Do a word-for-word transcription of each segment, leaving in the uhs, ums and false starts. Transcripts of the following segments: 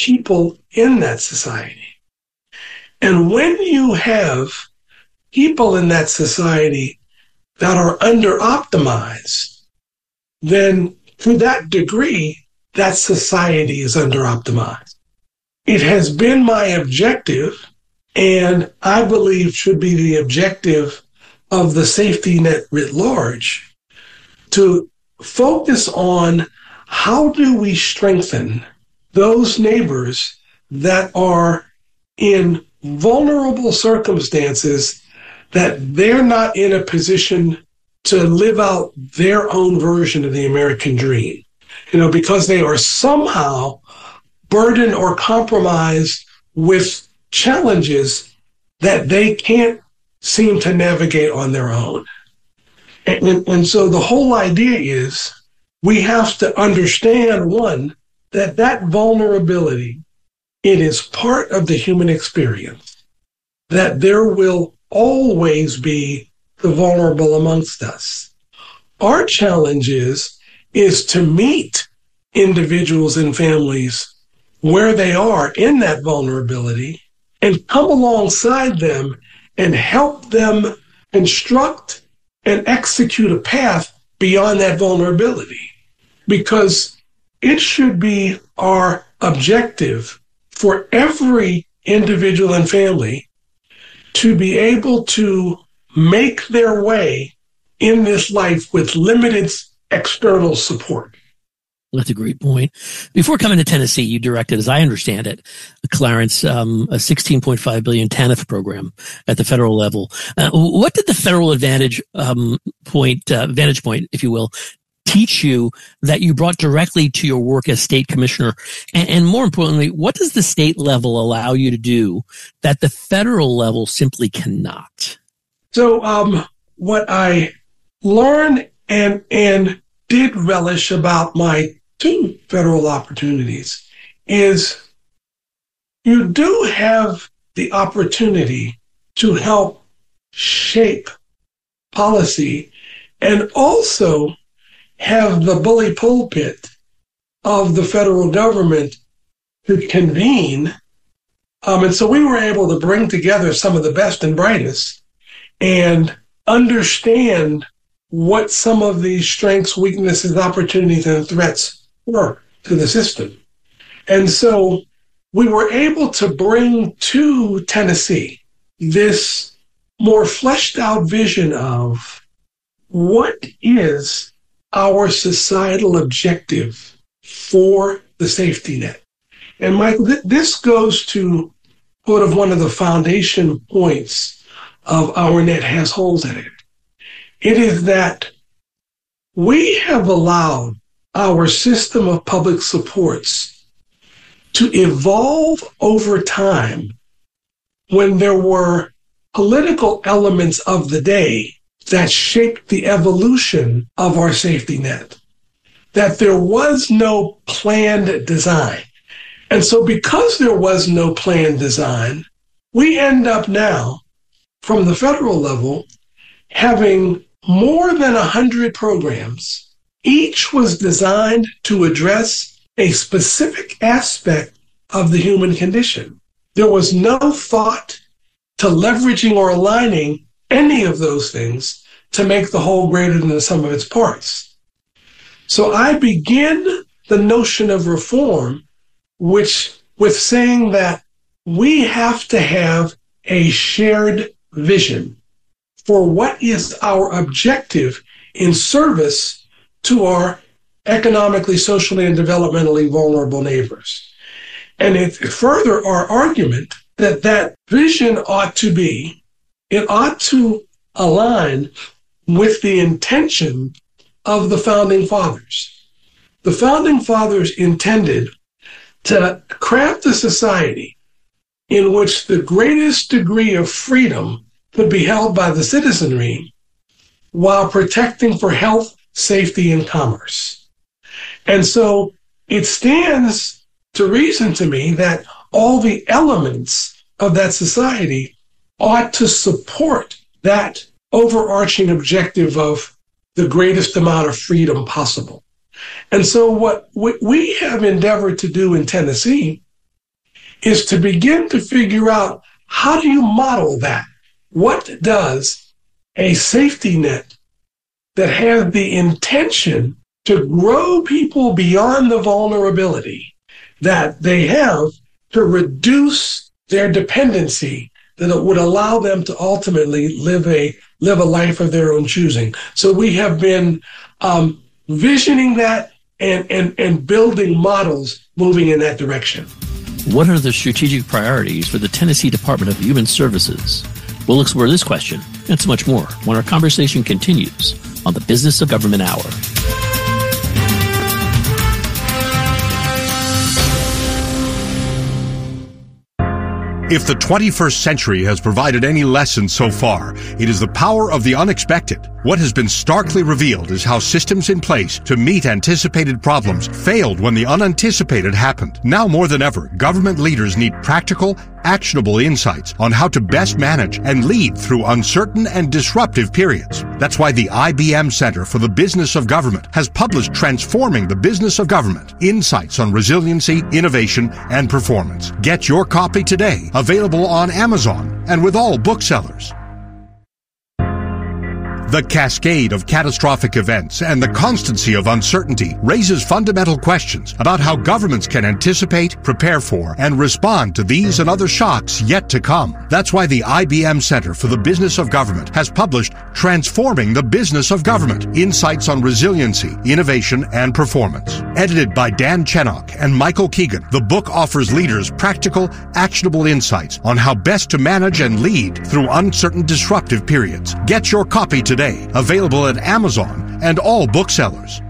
people in that society. And when you have people in that society that are under-optimized, then to that degree, that society is under-optimized. It has been my objective, and I believe should be the objective of the safety net writ large, to focus on how do we strengthen those neighbors that are in vulnerable circumstances, that they're not in a position to live out their own version of the American dream, you know, because they are somehow burdened or compromised with challenges that they can't seem to navigate on their own. And, and, and so the whole idea is we have to understand, one, that that vulnerability, it is part of the human experience, that there will always be the vulnerable amongst us. Our challenge is, is to meet individuals and families where they are in that vulnerability and come alongside them and help them construct and execute a path beyond that vulnerability. Because it should be our objective for every individual and family to be able to make their way in this life with limited external support. That's a great point. Before coming to Tennessee, you directed, as I understand it, Clarence, um, a sixteen point five billion dollars TANF program at the federal level. Uh, what did the federal advantage um, point, uh, vantage point, if you will, teach you that you brought directly to your work as state commissioner? And, and more importantly, what does the state level allow you to do that the federal level simply cannot? So um, what I learned and and did relish about my two federal opportunities is you do have the opportunity to help shape policy and also have the bully pulpit of the federal government to convene. Um, and so we were able to bring together some of the best and brightest and understand what some of these strengths, weaknesses, opportunities, and threats were to the system. And so we were able to bring to Tennessee this more fleshed out vision of what is our societal objective for the safety net. And Michael, th- this goes to sort of one of the foundation points of Our Net Has Holes in It. It is that we have allowed our system of public supports to evolve over time when there were political elements of the day that shaped the evolution of our safety net, that there was no planned design. And so because there was no planned design, we end up now, from the federal level, having more than one hundred programs. Each was designed to address a specific aspect of the human condition. There was no thought to leveraging or aligning any of those things to make the whole greater than the sum of its parts. So I begin the notion of reform, which with saying that we have to have a shared vision for what is our objective in service to our economically, socially, and developmentally vulnerable neighbors. And it further our argument that that vision ought to be, it ought to align with the intention of the Founding Fathers. The Founding Fathers intended to craft a society in which the greatest degree of freedom could be held by the citizenry while protecting for health, safety, and commerce. And so it stands to reason to me that all the elements of that society ought to support that overarching objective of the greatest amount of freedom possible. And so what we have endeavored to do in Tennessee is to begin to figure out, how do you model that? What does a safety net that has the intention to grow people beyond the vulnerability that they have, to reduce their dependency, that it would allow them to ultimately live a live a life of their own choosing? So we have been um, visioning that and, and, and building models moving in that direction. What are the strategic priorities for the Tennessee Department of Human Services? We'll explore this question and so much more when our conversation continues on the Business of Government Hour. If the twenty-first century has provided any lesson so far, it is the power of the unexpected. What has been starkly revealed is how systems in place to meet anticipated problems failed when the unanticipated happened. Now more than ever, government leaders need practical, actionable insights on how to best manage and lead through uncertain and disruptive periods. That's why the I B M Center for the Business of Government has published Transforming the Business of Government: Insights on Resiliency, Innovation, and Performance. Get your copy today, available on Amazon and with all booksellers. The cascade of catastrophic events and the constancy of uncertainty raises fundamental questions about how governments can anticipate, prepare for, and respond to these and other shocks yet to come. That's why the I B M Center for the Business of Government has published Transforming the Business of Government: Insights on Resiliency, Innovation, and Performance. Edited by Dan Chenok and Michael Keegan, the book offers leaders practical, actionable insights on how best to manage and lead through uncertain, disruptive periods. Get your copy today. Available at Amazon and all booksellers.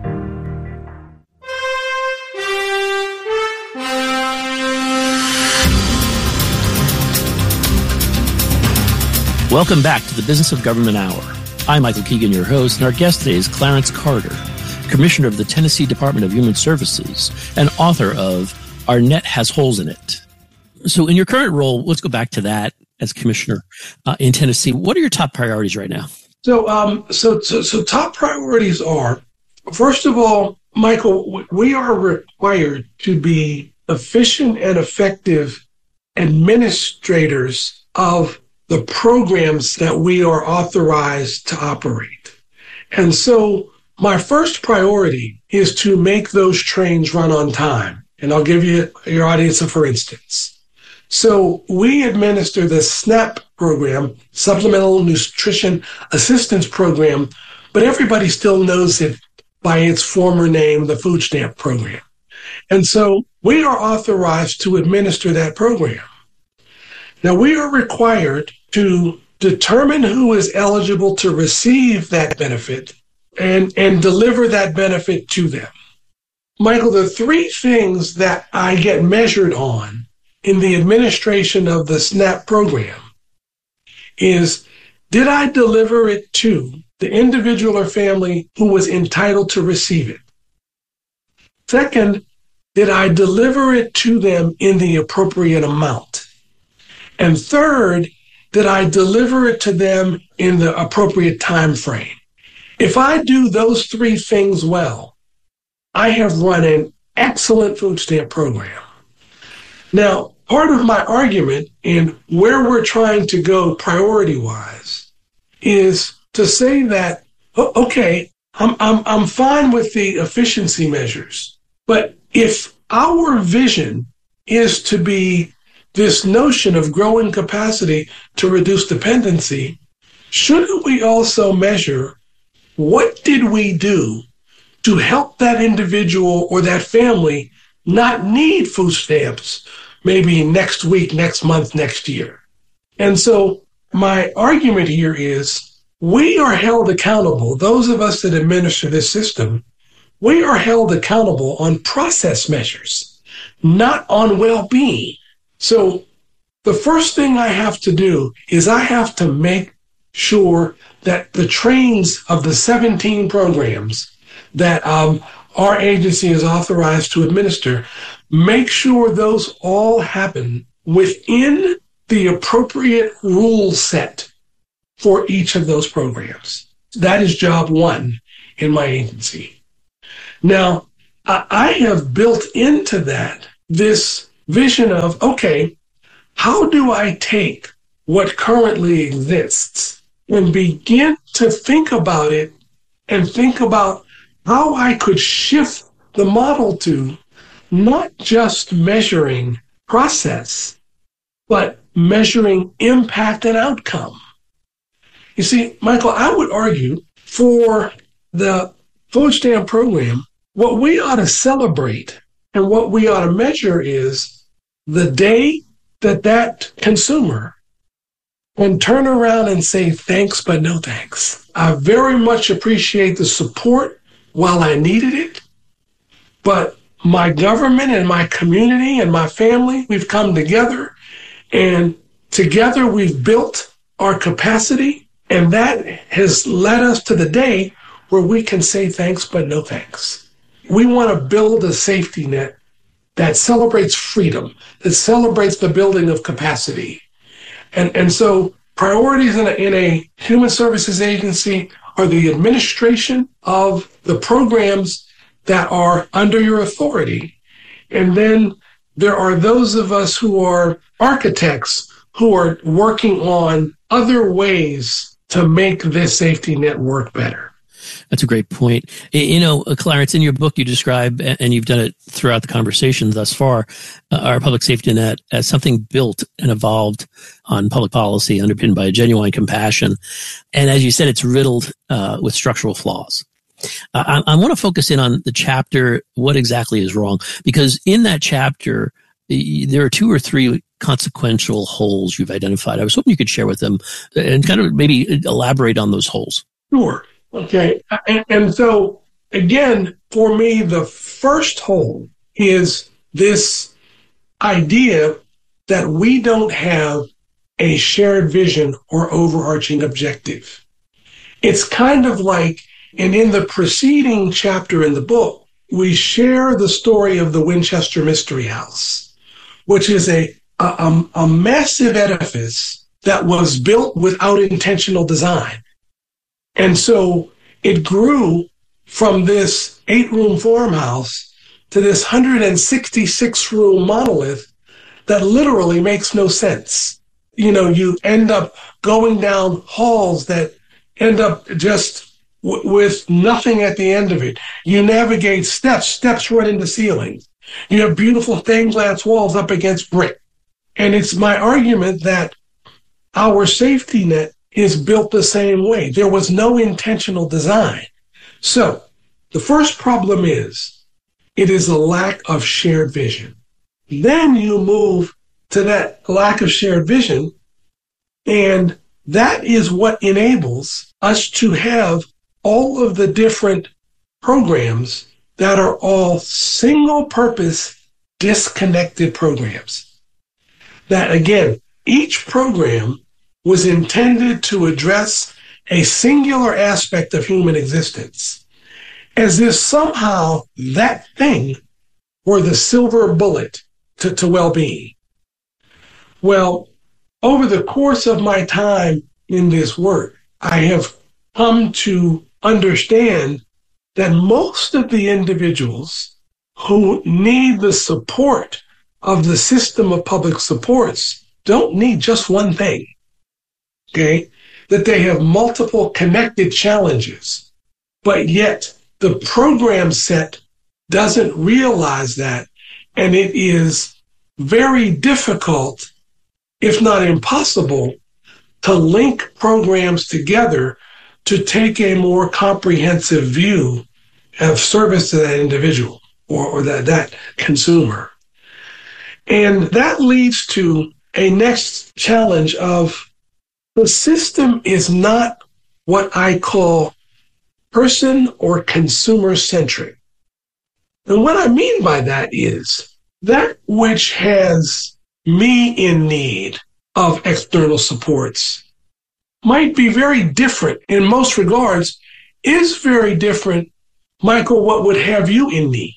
Welcome back to the Business of Government Hour. I'm Michael Keegan, your host, and our guest today is Clarence Carter, Commissioner of the Tennessee Department of Human Services and author of Our Net Has Holes in It. So in your current role, let's go back to that as Commissioner uh, in Tennessee. What are your top priorities right now? So, um, so, so, so top priorities are, first of all, Michael, we are required to be efficient and effective administrators of the programs that we are authorized to operate. And so my first priority is to make those trains run on time. And I'll give you your audience a for instance. So we administer the SNAP program, Supplemental Nutrition Assistance Program, but everybody still knows it by its former name, the Food Stamp Program. And so we are authorized to administer that program. Now, we are required to determine who is eligible to receive that benefit and, and deliver that benefit to them. Michael, the three things that I get measured on in the administration of the SNAP program is, did I deliver it to the individual or family who was entitled to receive it? Second, did I deliver it to them in the appropriate amount? And third, did I deliver it to them in the appropriate time frame? If I do those three things well, I have run an excellent food stamp program. Now, part of my argument in where we're trying to go priority-wise is to say that, okay, I'm, I'm, I'm fine with the efficiency measures, but if our vision is to be this notion of growing capacity to reduce dependency, shouldn't we also measure what did we do to help that individual or that family not need food stamps maybe next week, next month, next year? And so my argument here is we are held accountable, those of us that administer this system, we are held accountable on process measures, not on well-being. So the first thing I have to do is I have to make sure that the trains of the seventeen programs that um, our agency is authorized to administer, make sure those all happen within the appropriate rule set for each of those programs. That is job one in my agency. Now, I have built into that this vision of, okay, how do I take what currently exists and begin to think about it and think about how I could shift the model to not just measuring process, but measuring impact and outcome. You see, Michael, I would argue for the food stamp program, what we ought to celebrate and what we ought to measure is the day that that consumer can turn around and say, thanks, but no thanks. I very much appreciate the support while I needed it, but my government and my community and my family, we've come together, and together we've built our capacity, and that has led us to the day where we can say thanks, but no thanks. We want to build a safety net that celebrates freedom, that celebrates the building of capacity. And, and so priorities in a, in a human services agency are the administration of the programs that are under your authority. And then there are those of us who are architects who are working on other ways to make this safety net work better. That's a great point. You know, Clarence, in your book, you describe, and you've done it throughout the conversation thus far, uh, our public safety net as something built and evolved on public policy underpinned by a genuine compassion. And as you said, it's riddled uh, with structural flaws. Uh, I, I want to focus in on the chapter, what exactly is wrong, because in that chapter, there are two or three consequential holes you've identified. I was hoping you could share with them and kind of maybe elaborate on those holes. Sure. Okay. And, and so, again, for me, the first hole is this idea that we don't have a shared vision or overarching objective. It's kind of like, and in the preceding chapter in the book, we share the story of the Winchester Mystery House, which is a, a, a massive edifice that was built without intentional design. And so it grew from this eight-room farmhouse to this one hundred sixty-six room monolith that literally makes no sense. You know, you end up going down halls that end up just w- with nothing at the end of it. You navigate steps, steps run into ceilings. You have beautiful stained glass walls up against brick. And it's my argument that our safety net is built the same way. There was no intentional design. So the first problem is it is a lack of shared vision. Then you move to that lack of shared vision, and that is what enables us to have all of the different programs that are all single-purpose, disconnected programs. That, again, each program was intended to address a singular aspect of human existence, as if somehow that thing were the silver bullet to, to well-being. Well, over the course of my time in this work, I have come to understand that most of the individuals who need the support of the system of public supports don't need just one thing. Okay, that they have multiple connected challenges, but yet the program set doesn't realize that, and it is very difficult, if not impossible, to link programs together to take a more comprehensive view of service to that individual or, or that, that consumer. And that leads to a next challenge of the system is not what I call person or consumer centric. And what I mean by that is that which has me in need of external supports might be very different in most regards, is very different, Michael, what would have you in need.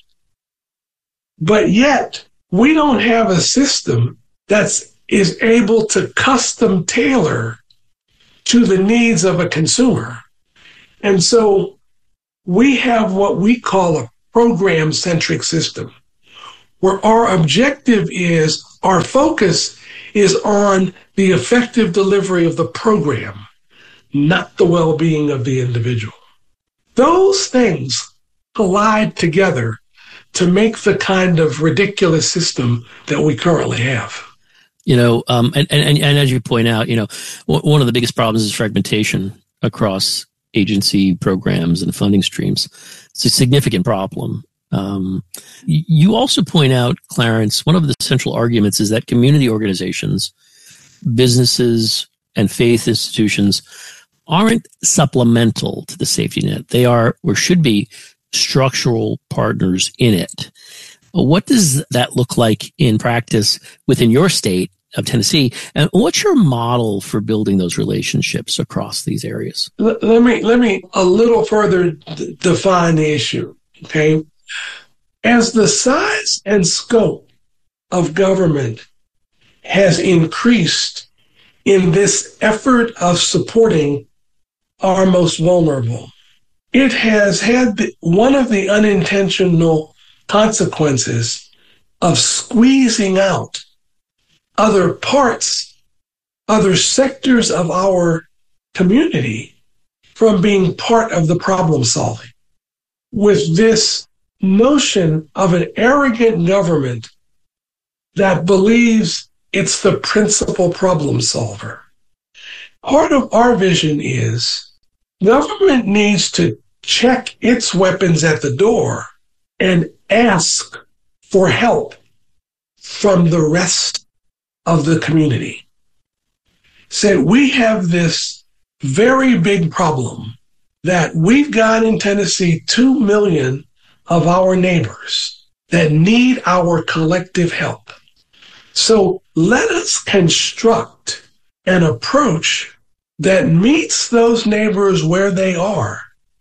But yet we don't have a system that's is able to custom tailor to the needs of a consumer. And so we have what we call a program-centric system, where our objective is, our focus is on the effective delivery of the program, not the well-being of the individual. Those things collide together to make the kind of ridiculous system that we currently have. You know, um, and, and, and as you point out, you know, w- one of the biggest problems is fragmentation across agency programs and funding streams. It's a significant problem. Um, you also point out, Clarence, one of the central arguments is that community organizations, businesses, and faith institutions aren't supplemental to the safety net. They are, or should be, structural partners in it. What does that look like in practice within your state of Tennessee? And what's your model for building those relationships across these areas? Let me, let me a little further d- define the issue, okay? As the size and scope of government has increased in this effort of supporting our most vulnerable, it has had the, one of the unintentional consequences of squeezing out other parts, other sectors of our community from being part of the problem solving. With this notion of an arrogant government that believes it's the principal problem solver. Part of our vision is government needs to check its weapons at the door and ask for help from the rest of the community. Say, we have this very big problem that we've got in Tennessee, two million of our neighbors that need our collective help. So let us construct an approach that meets those neighbors where they are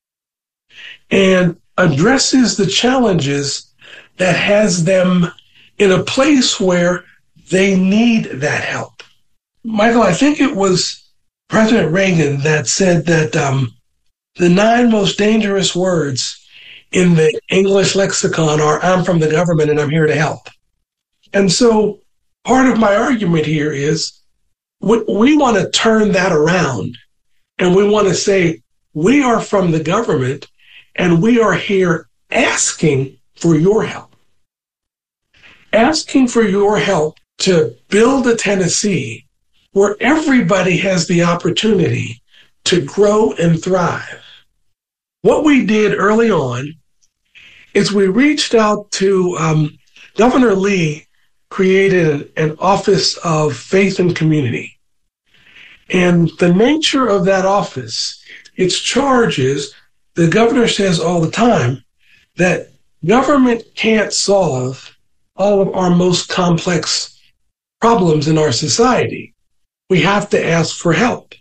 and addresses the challenges that has them in a place where they need that help. Michael, I think it was President Reagan that said that um, the nine most dangerous words in the English lexicon are, I'm from the government and I'm here to help. And so part of my argument here is we, we want to turn that around and we want to say, we are from the government and we are here asking for your help. Asking for your help to build a Tennessee where everybody has the opportunity to grow and thrive. What we did early on is we reached out to um, Governor Lee created an office of faith and community. And the nature of that office, its charge is, the governor says all the time that government can't solve all of our most complex problems in our society. We have to ask for help.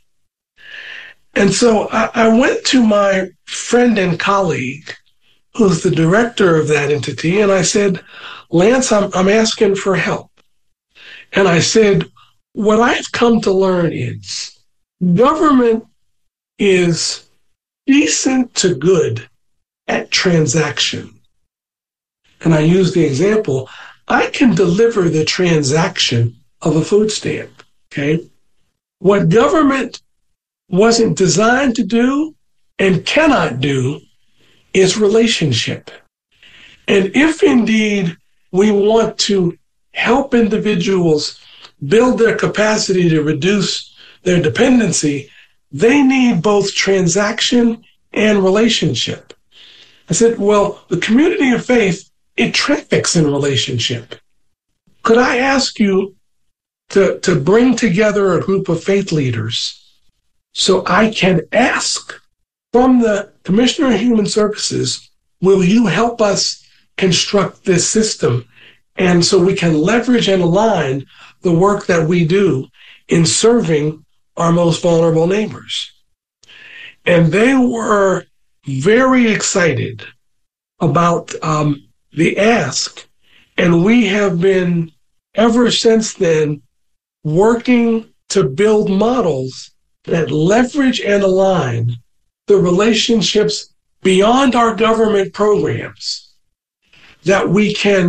And so I, I went to my friend and colleague, who's the director of that entity, and I said, Lance, I'm, I'm asking for help. And I said, what I've come to learn is government is decent to good at transaction. And I use the example, I can deliver the transaction of a food stamp, okay? What government wasn't designed to do and cannot do is relationship. And if indeed we want to help individuals build their capacity to reduce their dependency, they need both transaction and relationship. I said, well, the community of faith, it traffics in relationship. Could I ask you to, to bring together a group of faith leaders so I can ask from the Commissioner of Human Services, will you help us construct this system? And so we can leverage and align the work that we do in serving our most vulnerable neighbors. And they were very excited about um, the ask. And we have been, ever since then, working to build models that leverage and align the relationships beyond our government programs, that we can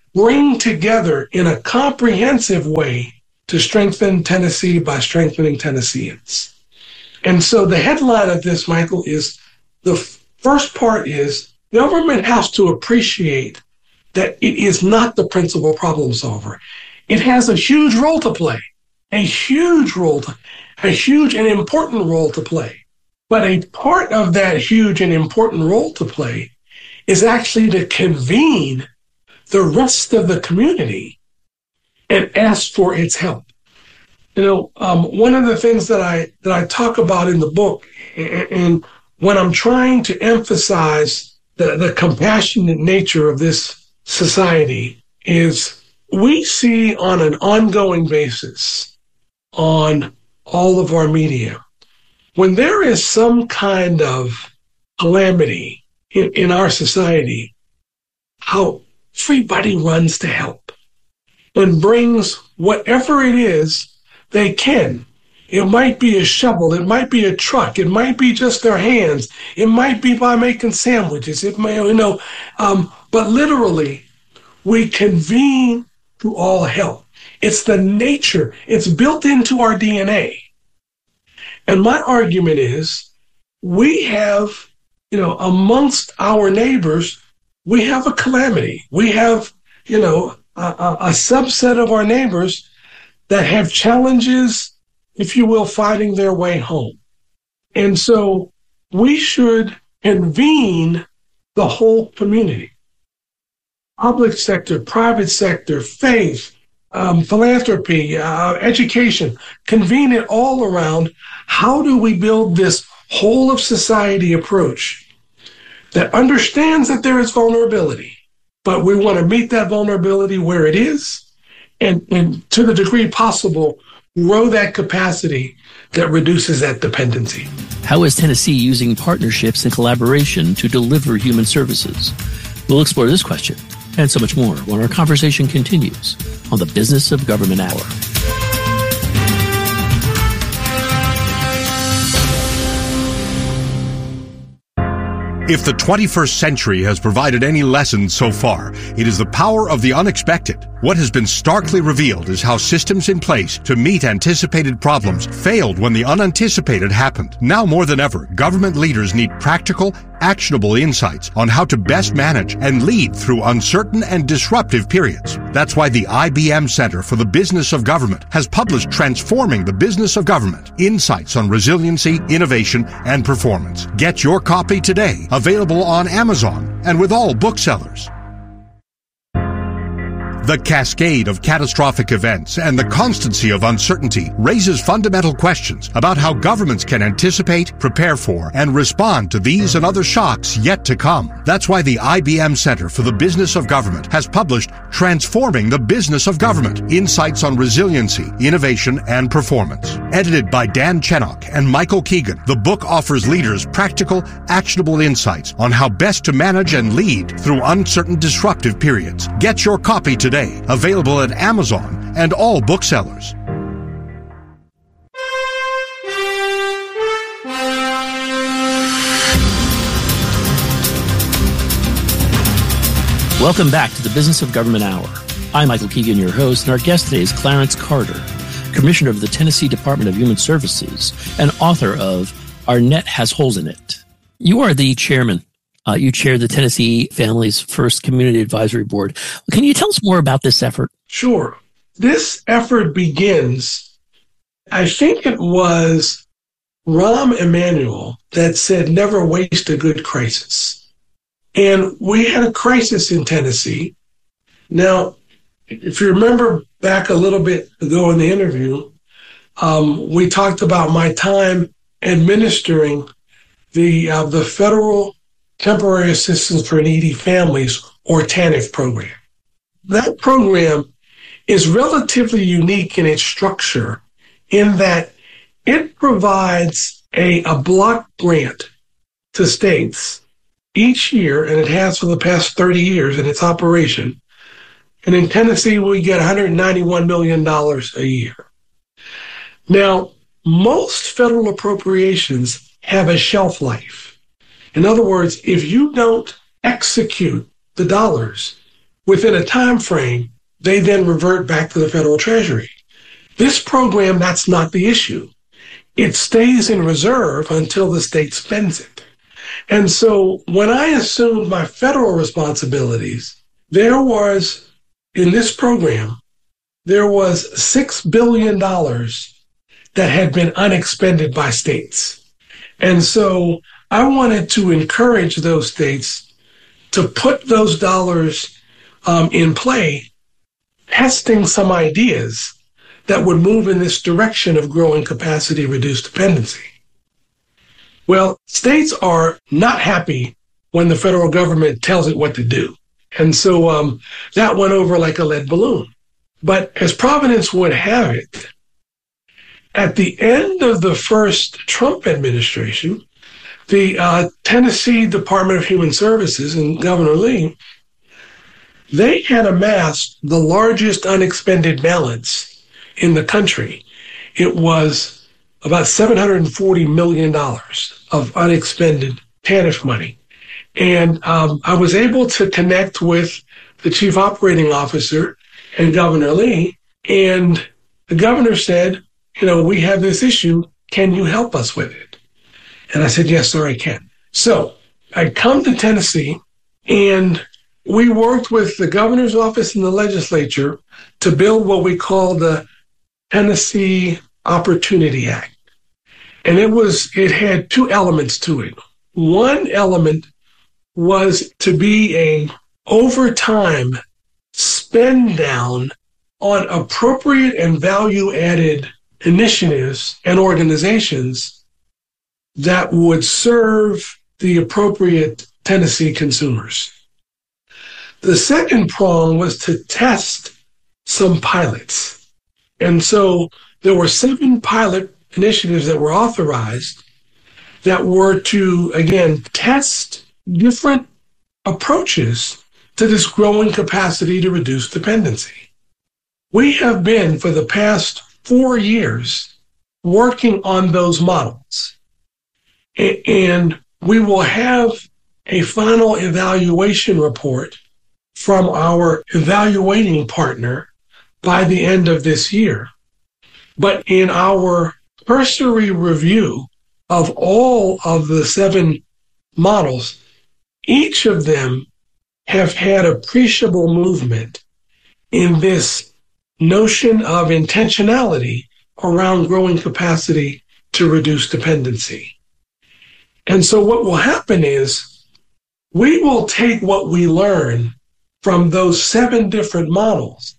bring together in a comprehensive way to strengthen Tennessee by strengthening Tennesseans. And so the headline of this, Michael, is the first part is government has to appreciate that it is not the principal problem solver. It has a huge role to play, a huge role, to, a huge and important role to play. But a part of that huge and important role to play is actually to convene the rest of the community and ask for its help. You know, um, one of the things that I that I talk about in the book, and, and when I'm trying to emphasize the, the compassionate nature of this society, is we see on an ongoing basis on all of our media, when there is some kind of calamity in, in our society, how everybody runs to help and brings whatever it is they can. It might be a shovel. It might be a truck. It might be just their hands. It might be by making sandwiches. It may, you know, um, but literally, we convene to all help. It's the nature. It's built into our D N A. And my argument is, we have, you know, amongst our neighbors, we have a calamity. We have, you know, a, a, a subset of our neighbors that have challenges, if you will, fighting their way home. And so we should convene the whole community. Public sector, private sector, faith, um, philanthropy, uh, education, convene it all around how do we build this whole of society approach that understands that there is vulnerability, but we want to meet that vulnerability where it is, and, and to the degree possible, grow that capacity that reduces that dependency. How is Tennessee using partnerships and collaboration to deliver human services? We'll explore this question and so much more when our conversation continues on the Business of Government Hour. If the twenty-first century has provided any lesson so far, it is the power of the unexpected. What has been starkly revealed is how systems in place to meet anticipated problems failed when the unanticipated happened. Now more than ever, government leaders need practical, actionable insights on how to best manage and lead through uncertain and disruptive periods. That's why the I B M Center for the Business of Government has published Transforming the Business of Government: Insights on Resiliency, Innovation, and Performance. Get your copy today, available on Amazon and with all booksellers. The cascade of catastrophic events and the constancy of uncertainty raises fundamental questions about how governments can anticipate, prepare for, and respond to these and other shocks yet to come. That's why the I B M Center for the Business of Government has published Transforming the Business of Government: Insights on Resiliency, Innovation, and Performance. Edited by Dan Chenok and Michael Keegan, the book offers leaders practical, actionable insights on how best to manage and lead through uncertain, disruptive periods. Get your copy today. Available at Amazon and all booksellers. Welcome back to the Business of Government Hour. I'm Michael Keegan, your host, and our guest today is Clarence Carter, Commissioner of the Tennessee Department of Human Services and author of Our Net Has Holes in It. You are the chairman. Uh, you chair the Tennessee Family's First Community Advisory Board. Can you tell us more about this effort? Sure. This effort begins, I think it was Rahm Emanuel that said, never waste a good crisis. And we had a crisis in Tennessee. Now, if you remember back a little bit ago in the interview, um, we talked about my time administering the uh, the federal Temporary Assistance for Needy Families, or TANF program. That program is relatively unique in its structure in that it provides a, a block grant to states each year, and it has for the past thirty years in its operation. And in Tennessee, we get one hundred ninety-one million dollars a year. Now, most federal appropriations have a shelf life. In other words, if you don't execute the dollars, within a time frame, they then revert back to the federal treasury. This program, that's not the issue. It stays in reserve until the state spends it. And so when I assumed my federal responsibilities, there was, in this program, there was six billion dollars that had been unexpended by states. And so I wanted to encourage those states to put those dollars um, in play, testing some ideas that would move in this direction of growing capacity, reduced dependency. Well, states are not happy when the federal government tells it what to do. And so um, that went over like a lead balloon. But as Providence would have it, at the end of the first Trump administration, the uh, Tennessee Department of Human Services and Governor Lee, they had amassed the largest unexpended balance in the country. It was about seven hundred forty million dollars of unexpended TANF money. And um, I was able to connect with the chief operating officer and Governor Lee, and the governor said, you know, we have this issue. Can you help us with it? And I said, yes, sir, I can. So I come to Tennessee, and we worked with the governor's office and the legislature to build what we call the Tennessee Opportunity Act. And it was, it had two elements to it. One element was to be a over time spend down on appropriate and value added initiatives and organizations that would serve the appropriate Tennessee consumers. The second prong was to test some pilots. And so there were seven pilot initiatives that were authorized that were to, again, test different approaches to this growing capacity to reduce dependency. We have been, for the past four years, working on those models. And we will have a final evaluation report from our evaluating partner by the end of this year. But in our cursory review of all of the seven models, each of them have had appreciable movement in this notion of intentionality around growing capacity to reduce dependency. And so what will happen is we will take what we learn from those seven different models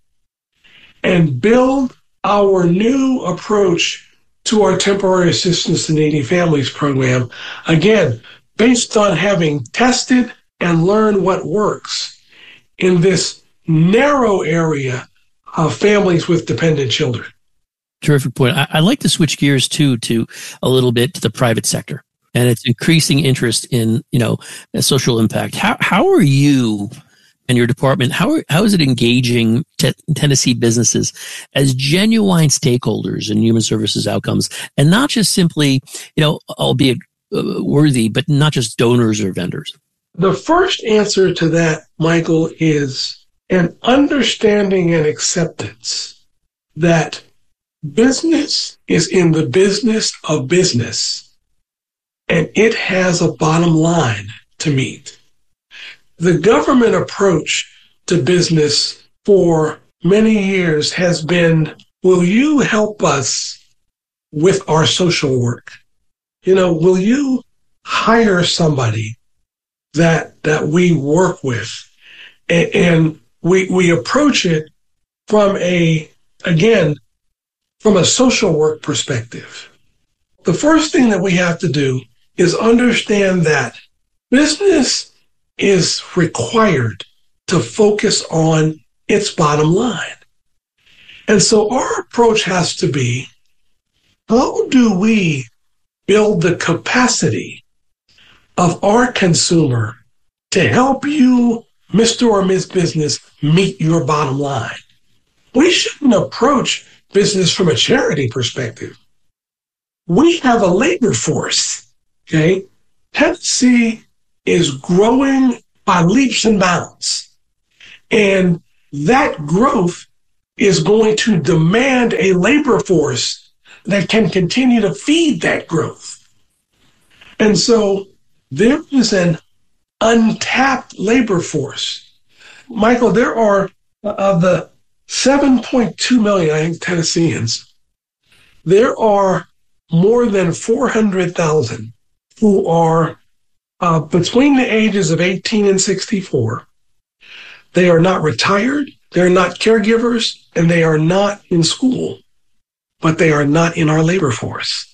and build our new approach to our temporary assistance to needy families program, again, based on having tested and learned what works in this narrow area of families with dependent children. Terrific point. I, I'd like to switch gears too to a little bit to the private sector and its increasing interest in, you know, social impact. How how are you and your department, how are, how is it engaging te- Tennessee businesses as genuine stakeholders in human services outcomes, and not just simply, you know, albeit uh, worthy, but not just donors or vendors? The first answer to that, Michael, is an understanding and acceptance that business is in the business of business, and it has a bottom line to meet. The government approach to business for many years has been, will you help us with our social work? You know, will you hire somebody that that we work with? And, and we we approach it from a, again, from a social work perspective. The first thing that we have to do is understand that business is required to focus on its bottom line. And so our approach has to be, how do we build the capacity of our consumer to help you, Mister or Miss Business, meet your bottom line? We shouldn't approach business from a charity perspective. We have a labor force, okay? Tennessee is growing by leaps and bounds. And that growth is going to demand a labor force that can continue to feed that growth. And so there is an untapped labor force. Michael, there are, uh, of the seven point two million, I think, Tennesseans, there are more than four hundred thousand who are uh, between the ages of eighteen and sixty-four. They are not retired, they're not caregivers, and they are not in school, but they are not in our labor force.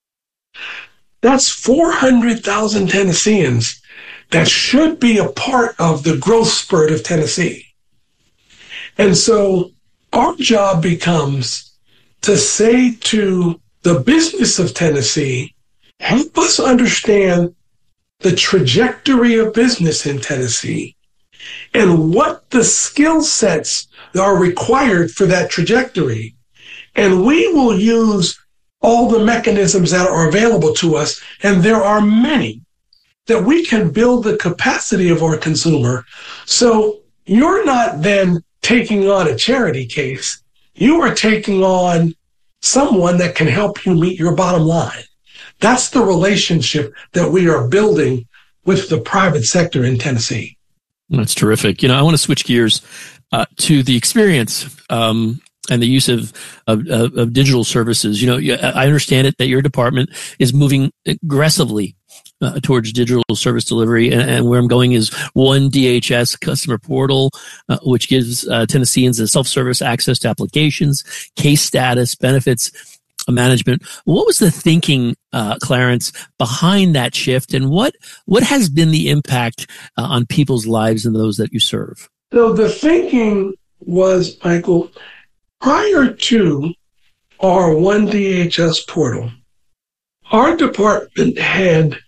That's four hundred thousand Tennesseans that should be a part of the growth spurt of Tennessee. And so our job becomes to say to the business of Tennessee, help us understand the trajectory of business in Tennessee and what the skill sets are required for that trajectory. And we will use all the mechanisms that are available to us, and there are many, that we can build the capacity of our consumer. So you're not then taking on a charity case. You are taking on someone that can help you meet your bottom line. That's the relationship that we are building with the private sector in Tennessee. That's terrific. You know, I want to switch gears uh, to the experience um, and the use of, of, of digital services. You know, I understand it that your department is moving aggressively Uh, towards digital service delivery. And, and where I'm going is One D H S Customer Portal, uh, which gives uh, Tennesseans a self-service access to applications, case status, benefits management. What was the thinking, uh, Clarence, behind that shift? And what, what has been the impact uh, on people's lives and those that you serve? So the thinking was, Michael, prior to our One D H S portal, our department had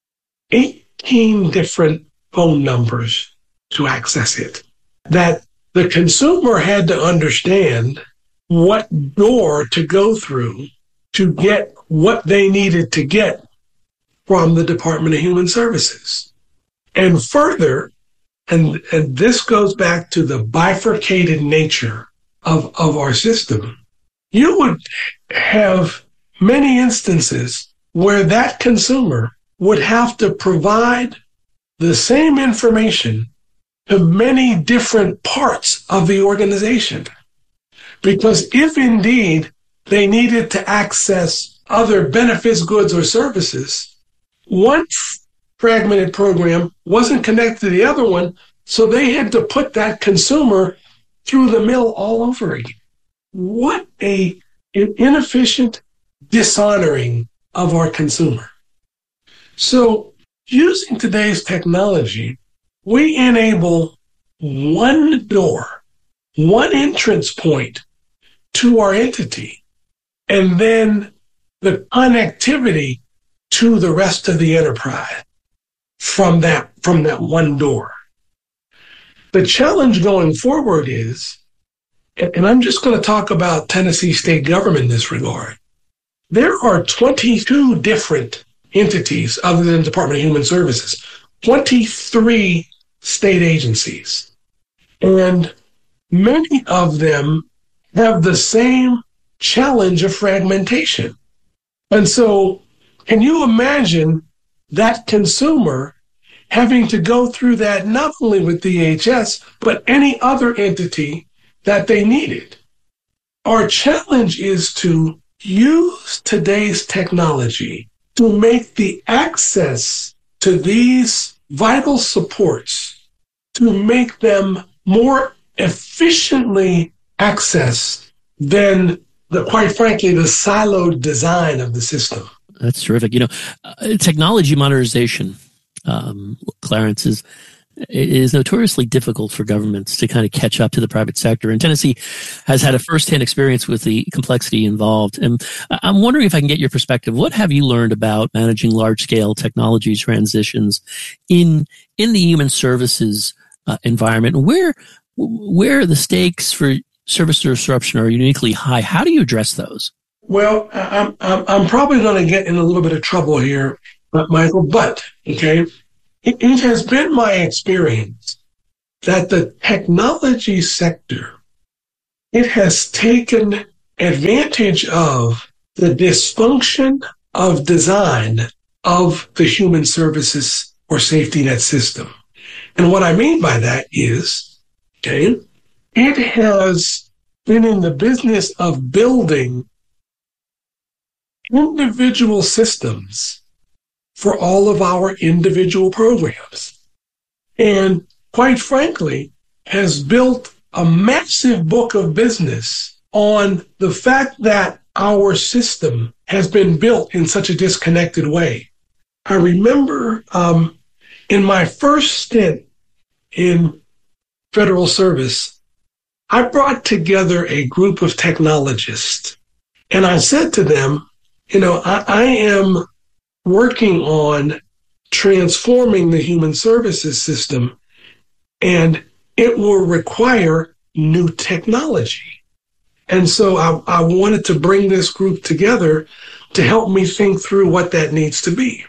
eighteen different phone numbers to access it, that the consumer had to understand what door to go through to get what they needed to get from the Department of Human Services. And further, and, and this goes back to the bifurcated nature of, of our system, you would have many instances where that consumer would have to provide the same information to many different parts of the organization. Because if indeed they needed to access other benefits, goods, or services, one fragmented program wasn't connected to the other one, so they had to put that consumer through the mill all over again. What a an inefficient dishonoring of our consumer. So using today's technology, we enable one door, one entrance point to our entity, and then the connectivity to the rest of the enterprise from that, from that one door. The challenge going forward is, and I'm just going to talk about Tennessee state government in this regard, there are twenty-two different entities other than the Department of Human Services, twenty-three state agencies. And many of them have the same challenge of fragmentation. And so can you imagine that consumer having to go through that not only with D H S, but any other entity that they needed? Our challenge is to use today's technology to make the access to these vital supports, to make them more efficiently accessed than the, quite frankly, the siloed design of the system. That's terrific. You know, uh, technology modernization, um, Clarence, is it is notoriously difficult for governments to kind of catch up to the private sector. And Tennessee has had a firsthand experience with the complexity involved. And I'm wondering if I can get your perspective. What have you learned about managing large-scale technology transitions in in the human services uh, environment? Where where the stakes for service disruption are uniquely high? How do you address those? Well, I'm I'm, I'm probably going to get in a little bit of trouble here, Michael. But okay. It has been my experience that the technology sector, it has taken advantage of the dysfunction of design of the human services or safety net system. And what I mean by that is, okay, it has been in the business of building individual systems for all of our individual programs. And quite frankly, has built a massive book of business on the fact that our system has been built in such a disconnected way. I remember um, in my first stint in federal service, I brought together a group of technologists, and I said to them, you know, I, I am working on transforming the human services system, and it will require new technology. And so I, I wanted to bring this group together to help me think through what that needs to be.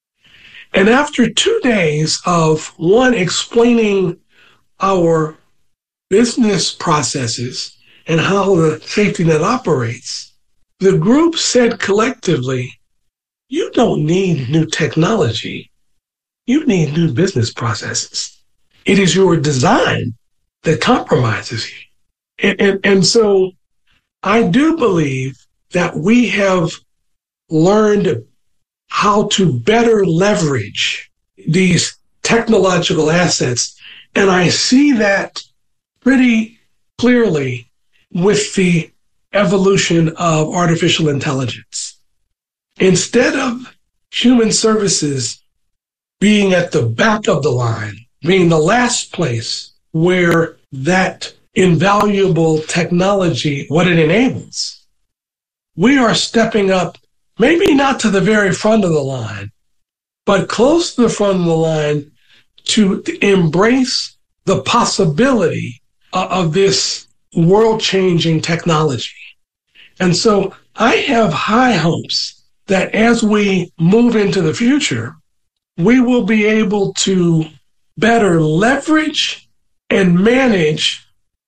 And after two days of one explaining our business processes and how the safety net operates, the group said collectively, you don't need new technology. You need new business processes. It is your design that compromises you. And, and, and so I do believe that we have learned how to better leverage these technological assets. And I see that pretty clearly with the evolution of artificial intelligence. Instead of human services being at the back of the line, being the last place where that invaluable technology, what it enables, we are stepping up, maybe not to the very front of the line, but close to the front of the line to embrace the possibility of this world-changing technology. And so I have high hopes that as we move into the future, we will be able to better leverage and manage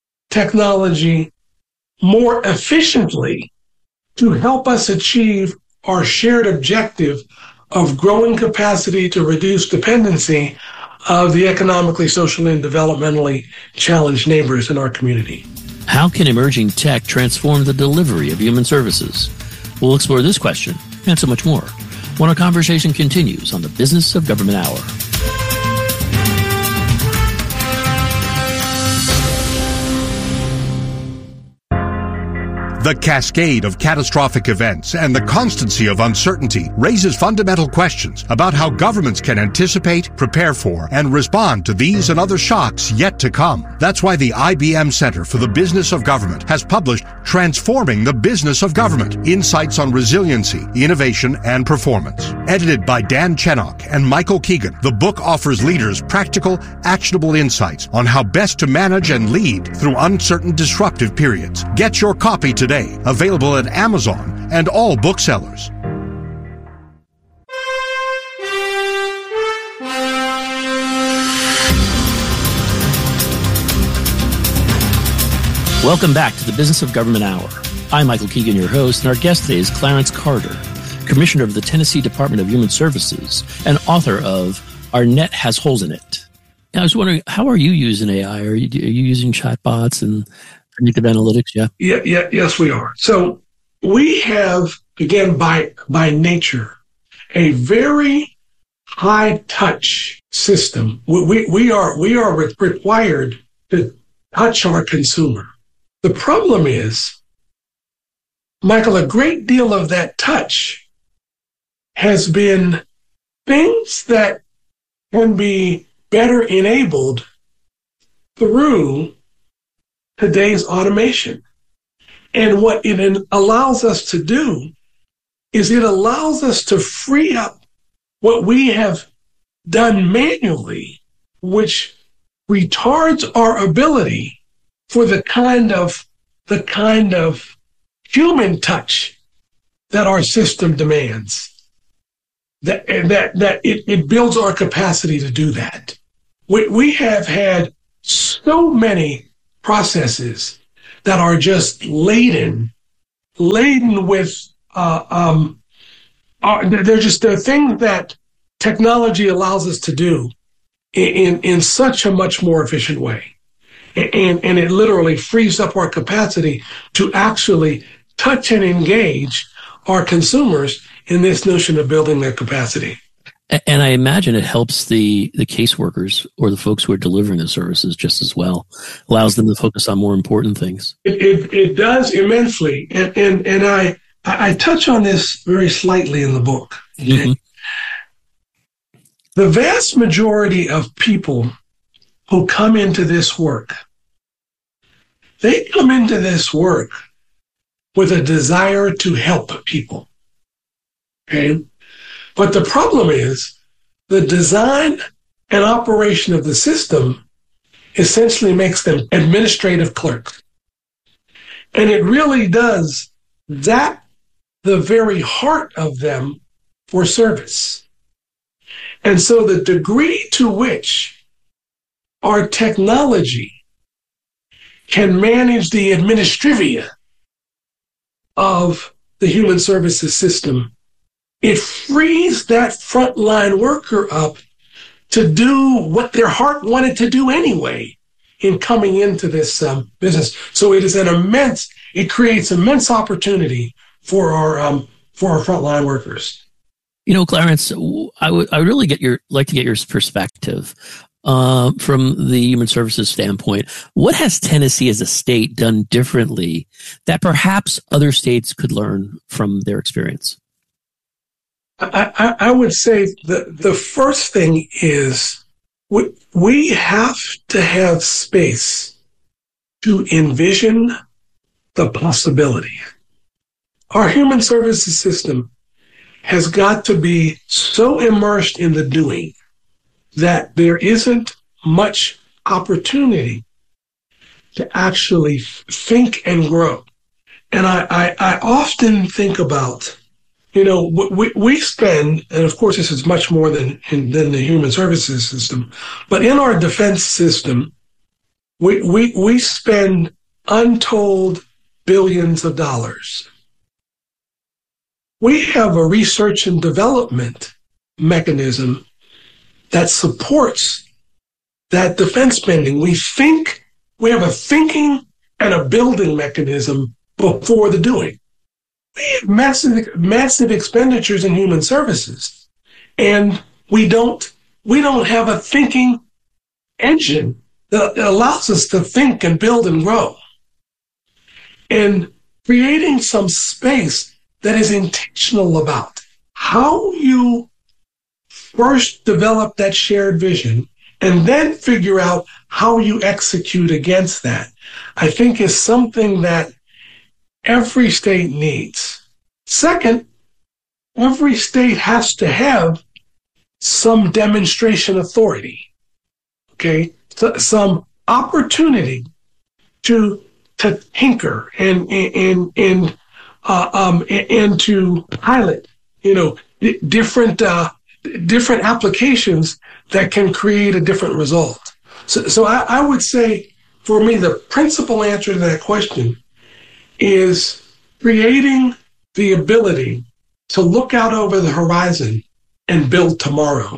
technology more efficiently to help us achieve our shared objective of growing capacity to reduce dependency of the economically, socially, and developmentally challenged neighbors in our community. How can emerging tech transform the delivery of human services? We'll explore this question and so much more when our conversation continues on the Business of Government Hour. The cascade of catastrophic events and the constancy of uncertainty raises fundamental questions about how governments can anticipate, prepare for, and respond to these and other shocks yet to come. That's why the I B M Center for the Business of Government has published Transforming the Business of Government: Insights on Resiliency, Innovation, and Performance. Edited by Dan Chenok and Michael Keegan, the book offers leaders practical, actionable insights on how best to manage and lead through uncertain, disruptive periods. Get your copy today. Available at Amazon and all booksellers. Welcome back to the Business of Government Hour. I'm Michael Keegan, your host, and our guest today is Clarence Carter, Commissioner of the Tennessee Department of Human Services and author of Our Net Has Holes in It. I was wondering, how are you using A I? Are you, are you using chatbots and predictive analytics? Yeah. Yeah, yeah, yes, we are. So we have, again, by by nature, a very high touch system. We we, we are we are re- required to touch our consumer. The problem is, Michael, a great deal of that touch has been things that can be better enabled through today's automation. And what it allows us to do is it allows us to free up what we have done manually, which retards our ability for the kind of the kind of human touch that our system demands. That that that it, it builds our capacity to do that. We we have had so many processes that are just laden, laden with, uh, um, are, they're just the things that technology allows us to do in, in such a much more efficient way. And, and it literally frees up our capacity to actually touch and engage our consumers in this notion of building their capacity. And I imagine it helps the, the caseworkers or the folks who are delivering the services just as well, allows them to focus on more important things. It, it, it does immensely. And, and, and I, I touch on this very slightly in the book. Okay? Mm-hmm. The vast majority of people who come into this work, they come into this work with a desire to help people. Okay? But the problem is the design and operation of the system essentially makes them administrative clerks. And it really does zap the very heart of them for service. And so the degree to which our technology can manage the administrivia of the human services system, it frees that frontline worker up to do what their heart wanted to do anyway in coming into this um, business. So it is an immense, it creates immense opportunity for our um, for our frontline workers. You know, Clarence, I would I would really get your like to get your perspective uh, from the human services standpoint. What has Tennessee as a state done differently that perhaps other states could learn from their experience? I, I, I would say the, the first thing is we, we have to have space to envision the possibility. Our human services system has got to be so immersed in the doing that there isn't much opportunity to actually think and grow. And I, I, I often think about, you know, we, we spend, and of course this is much more than, than the human services system, but in our defense system, we, we, we spend untold billions of dollars. We have a research and development mechanism that supports that defense spending. We think, we have a thinking and a building mechanism before the doing. We have massive, massive expenditures in human services, and we don't, we don't have a thinking engine that allows us to think and build and grow. And creating some space that is intentional about how you first develop that shared vision and then figure out how you execute against that, I think is something that every state needs. Second, every state has to have some demonstration authority, okay? So, some opportunity to to tinker and and and uh, um and, and to pilot, you know, d- different uh, different applications that can create a different result. So, so I, I would say, for me, the principal answer to that question is creating the ability to look out over the horizon and build tomorrow.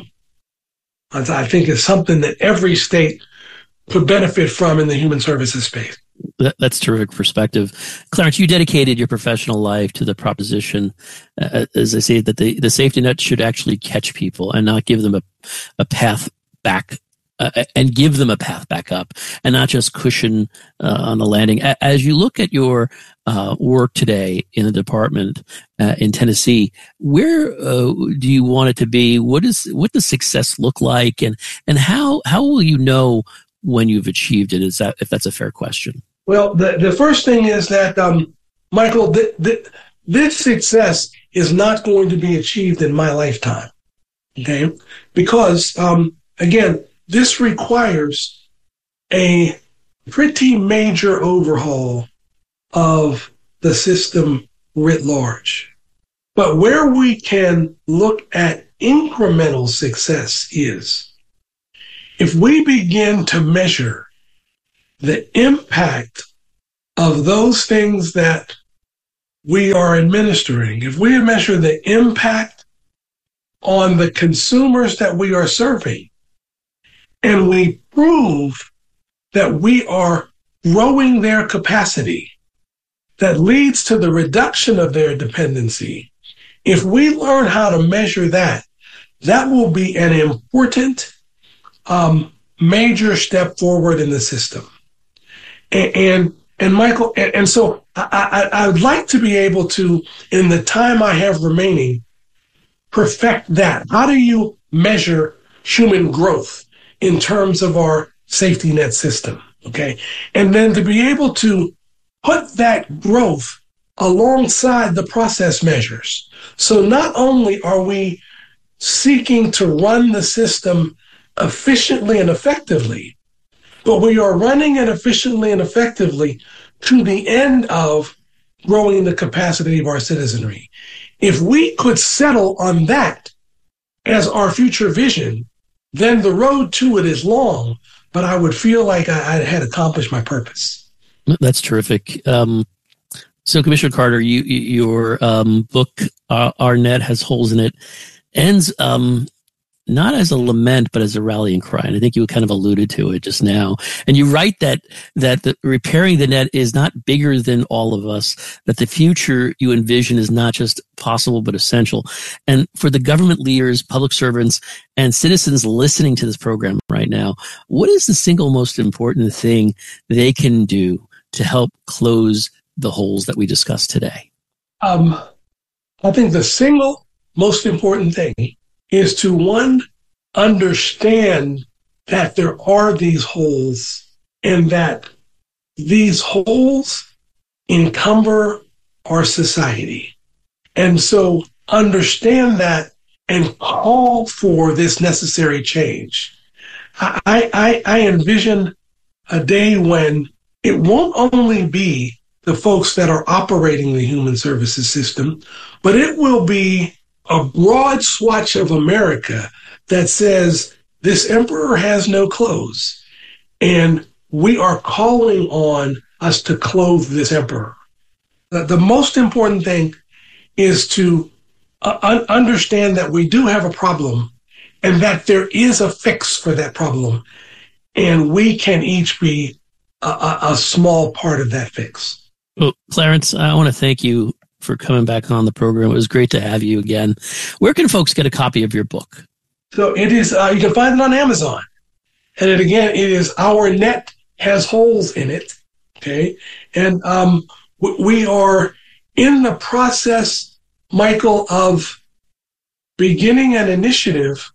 I think is something that every state could benefit from in the human services space. That, that's terrific perspective. Clarence, you dedicated your professional life to the proposition, uh, as I say, that the, the safety net should actually catch people and not give them a, a path back Uh, and give them a path back up and not just cushion uh, on the landing. As you look at your uh, work today in the department uh, in Tennessee, where uh, do you want it to be? What is what does success look like, and and how how will you know when you've achieved it? Is that if that's a fair question? Well, the the first thing is that um, Michael, th- th- this success is not going to be achieved in my lifetime. Okay, because um, again, this requires a pretty major overhaul of the system writ large. But where we can look at incremental success is if we begin to measure the impact of those things that we are administering, if we measure the impact on the consumers that we are serving, and we prove that we are growing their capacity, that leads to the reduction of their dependency, if we learn how to measure that, that will be an important um, major step forward in the system. And, and, and Michael, and, and so I, I, I would like to be able to, in the time I have remaining, perfect that. How do you measure human growth in terms of our safety net system? Okay. And then to be able to put that growth alongside the process measures. So not only are we seeking to run the system efficiently and effectively, but we are running it efficiently and effectively to the end of growing the capacity of our citizenry. If we could settle on that as our future vision, then the road to it is long, but I would feel like I, I had accomplished my purpose. That's terrific. Um, so, Commissioner Carter, you, your um, book, uh, Our Net Has Holes in It, ends um, not as a lament, but as a rallying cry. And I think you kind of alluded to it just now. And you write that that the, repairing the net is not bigger than all of us, that the future you envision is not just possible, but essential. And for the government leaders, public servants, and citizens listening to this program right now, what is the single most important thing they can do to help close the holes that we discussed today? Um, I think the single most important thing is to, one, understand that there are these holes and that these holes encumber our society. And so understand that and call for this necessary change. I, I, I envision a day when it won't only be the folks that are operating the human services system, but it will be a broad swatch of America that says this emperor has no clothes, and we are calling on us to clothe this emperor. The, the most important thing is to uh, un- understand that we do have a problem and that there is a fix for that problem, and we can each be a, a, a small part of that fix. Well, Clarence, I want to thank you for coming back on the program. It was great to have you again. Where can folks get a copy of your book? So it is, uh, you can find it on Amazon. And it, again, it is Our Net Has Holes in It. Okay. And um, w- we are in the process, Michael, of beginning an initiative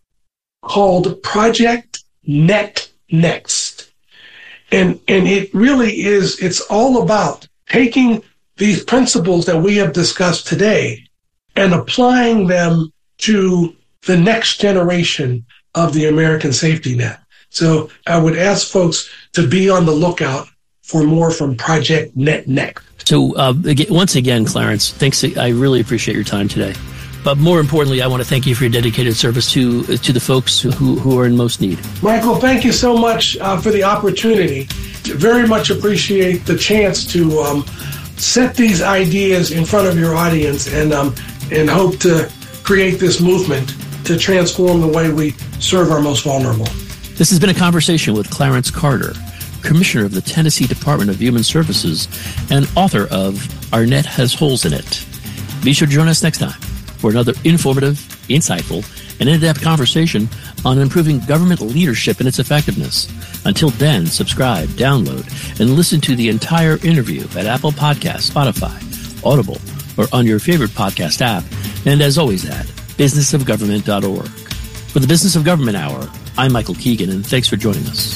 called Project Net Next. And, and it really is, it's all about taking these principles that we have discussed today and applying them to the next generation of the American safety net. So I would ask folks to be on the lookout for more from Project Net Next. So uh, again, once again, Clarence, thanks. I really appreciate your time today. But more importantly, I want to thank you for your dedicated service to to the folks who, who are in most need. Michael, thank you so much uh, for the opportunity. Very much appreciate the chance to um, set these ideas in front of your audience and um, and hope to create this movement to transform the way we serve our most vulnerable. This has been a conversation with Clarence Carter, Commissioner of the Tennessee Department of Human Services and author of Our Net Has Holes in It. Be sure to join us next time for another informative, insightful, and in-depth conversation on improving government leadership and its effectiveness. Until then, subscribe, download, and listen to the entire interview at Apple Podcasts, Spotify, Audible, or on your favorite podcast app. And as always at business of government dot org. For the Business of Government Hour, I'm Michael Keegan, and thanks for joining us.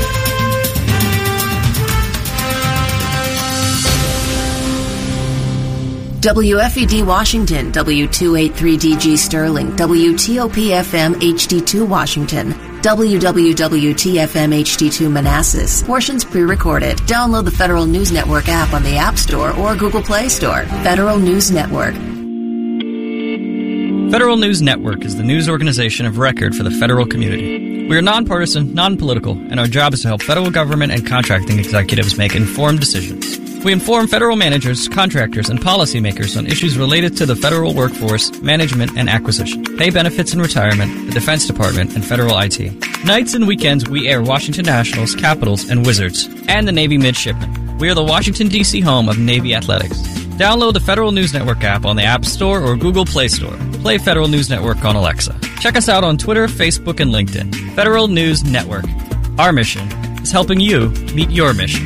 W F E D Washington, W two eighty-three D G Sterling, W T O P F M H D two Washington, W W W T F M H D two Manassas. Portions pre-recorded. Download the Federal News Network app on the App Store or Google Play Store. Federal News Network. Federal News Network is the news organization of record for the federal community. We are nonpartisan, non-political, and our job is to help federal government and contracting executives make informed decisions. We inform federal managers, contractors, and policymakers on issues related to the federal workforce, management, and acquisition, pay benefits and retirement, the Defense Department, and federal I T. Nights and weekends, we air Washington Nationals, Capitals, and Wizards, and the Navy Midshipmen. We are the Washington, D C home of Navy Athletics. Download the Federal News Network app on the App Store or Google Play Store. Play Federal News Network on Alexa. Check us out on Twitter, Facebook, and LinkedIn. Federal News Network. Our mission is helping you meet your mission.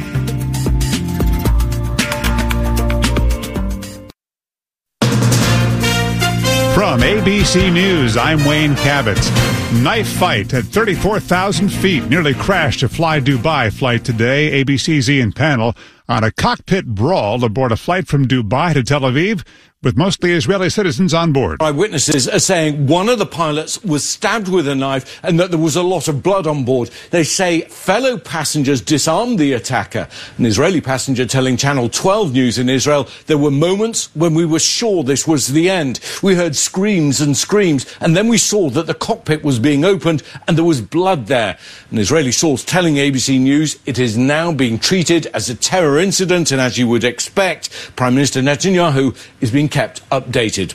From A B C News, I'm Wayne Kavitz. Knife fight at thirty-four thousand feet nearly crashed a Fly Dubai flight today. A B C's Ian Pannell on a cockpit brawl aboard a flight from Dubai to Tel Aviv with mostly Israeli citizens on board. Eyewitnesses are saying one of the pilots was stabbed with a knife and that there was a lot of blood on board. They say fellow passengers disarmed the attacker. An Israeli passenger telling Channel twelve News in Israel, there were moments when we were sure this was the end. We heard screams and screams, and then we saw that the cockpit was being opened and there was blood there. An Israeli source telling A B C News it is now being treated as a terror incident, and as you would expect, Prime Minister Netanyahu is being kept updated.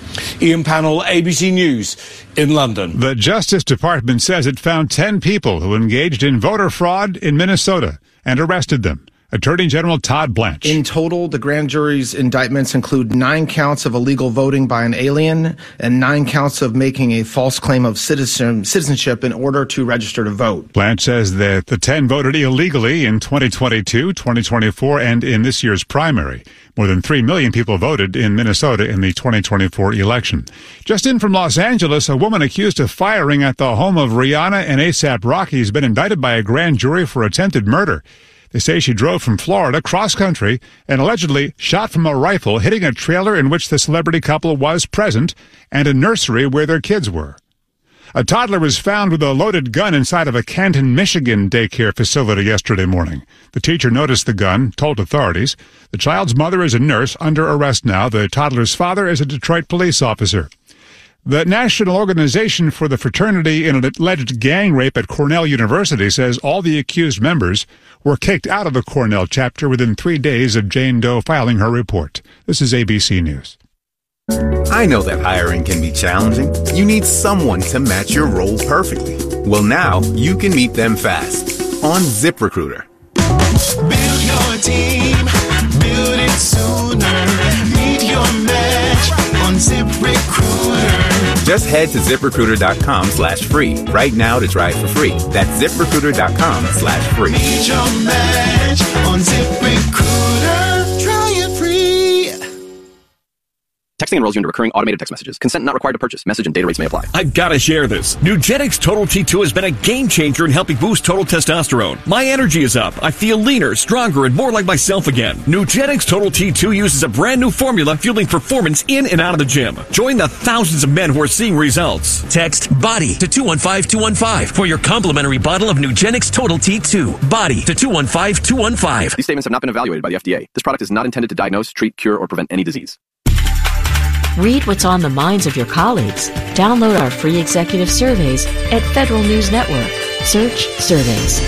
Ian Pannell, A B C News in London. The Justice Department says it found ten people who engaged in voter fraud in Minnesota and arrested them. Attorney General Todd Blanche. In total, the grand jury's indictments include nine counts of illegal voting by an alien and nine counts of making a false claim of citizen, citizenship in order to register to vote. Blanche says that the ten voted illegally in twenty twenty-two, twenty twenty-four, and in this year's primary. More than three million people voted in Minnesota in the twenty twenty-four election. Just in from Los Angeles, a woman accused of firing at the home of Rihanna and A$AP Rocky has been indicted by a grand jury for attempted murder. They say she drove from Florida cross-country and allegedly shot from a rifle, hitting a trailer in which the celebrity couple was present and a nursery where their kids were. A toddler was found with a loaded gun inside of a Canton, Michigan daycare facility yesterday morning. The teacher noticed the gun, told authorities. The child's mother is a nurse under arrest now. The toddler's father is a Detroit police officer. The National Organization for the Fraternity in an alleged gang rape at Cornell University says all the accused members were kicked out of the Cornell chapter within three days of Jane Doe filing her report. This is A B C News. I know that hiring can be challenging. You need someone to match your role perfectly. Well, now you can meet them fast on ZipRecruiter. Build your team, build it sooner. Meet your match on ZipRecruiter. Just head to ZipRecruiter.com slash free right now to try it for free. That's ZipRecruiter.com slash free. Meet your match on ZipRecruiter. Try it free. Texting enrolls you into recurring automated text messages. Consent not required to purchase. Message and data rates may apply. I've got to share this. Nugenix Total T two has been a game changer in helping boost total testosterone. My energy is up. I feel leaner, stronger, and more like myself again. Nugenix Total T two uses a brand new formula fueling performance in and out of the gym. Join the thousands of men who are seeing results. Text BODY to two one five two one five for your complimentary bottle of Nugenix Total T two. BODY to two one five two one five. These statements have not been evaluated by the F D A. This product is not intended to diagnose, treat, cure, or prevent any disease. Read what's on the minds of your colleagues. Download our free executive surveys at Federal News Network. Search surveys.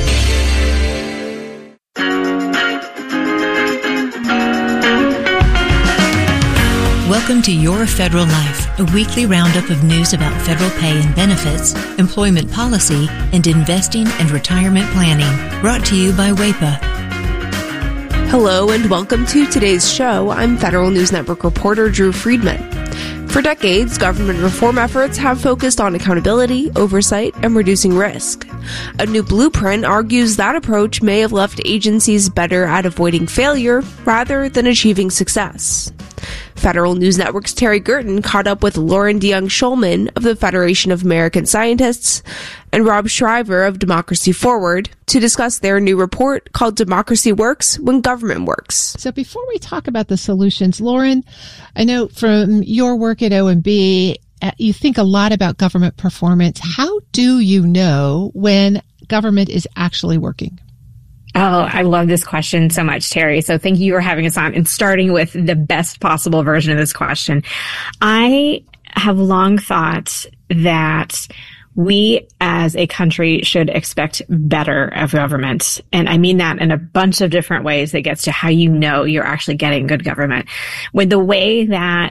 Welcome to Your Federal Life, a weekly roundup of news about federal pay and benefits, employment policy, and investing and retirement planning. Brought to you by W A P A. Hello and welcome to today's show. I'm Federal News Network reporter Drew Friedman. For decades, government reform efforts have focused on accountability, oversight, and reducing risk. A new blueprint argues that approach may have left agencies better at avoiding failure rather than achieving success. Federal News Network's Terry Gerton caught up with Lauren DeYoung-Schulman of the Federation of American Scientists and Rob Shriver of Democracy Forward to discuss their new report called Democracy Works When Government Works. So before we talk about the solutions, Lauren, I know from your work at O M B, you think a lot about government performance. How do you know when government is actually working? Oh, I love this question so much, Terry. So thank you for having us on and starting with the best possible version of this question. I have long thought that we as a country should expect better of government. And I mean that in a bunch of different ways that gets to how you know you're actually getting good government. With the way that